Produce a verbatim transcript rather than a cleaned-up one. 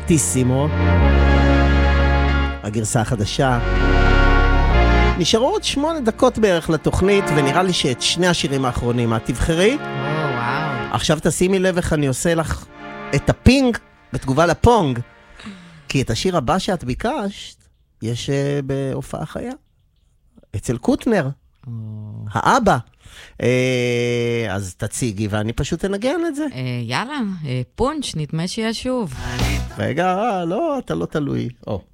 פורטיסימו, הגרסה החדשה. נשארו עוד שמונה דקות בערך לתוכנית, ונראה לי שאת שני השירים האחרונים את תבחרי. וואו. עכשיו תשימי לב איך אני עושה לך את הפינג בתגובה לפונג, כי את השיר הבא שאת ביקשת יש uh, בהופעה חיה אצל קוטנר, Oh. האבא. Uh, אז תציגי ואני פשוט אנגן את זה. Uh, יאללה, uh, פונץ', נדמה שיהיה שוב. רגע, לא, אתה לא תלוי. או.